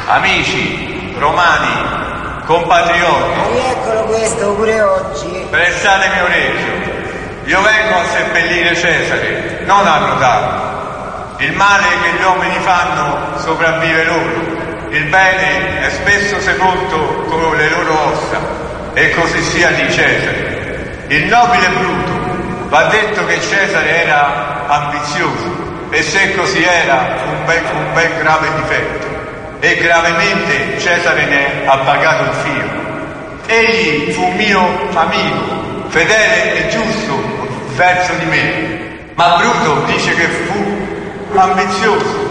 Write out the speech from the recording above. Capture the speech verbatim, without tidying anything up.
Amici, romani, compatrioti, Ma rieccolo questo pure oggi. prestatemi orecchio. Io vengo a seppellire Cesare, non a rodarlo. Il male che gli uomini fanno sopravvive loro. Il bene è spesso sepolto con le loro ossa, e così sia di Cesare. Il nobile Bruto, va detto che Cesare era ambizioso, e se così era, un ben, un ben grave difetto, e gravemente Cesare ne ha pagato il fio. Egli fu mio amico, fedele e giusto verso di me, ma Bruto dice che fu ambizioso,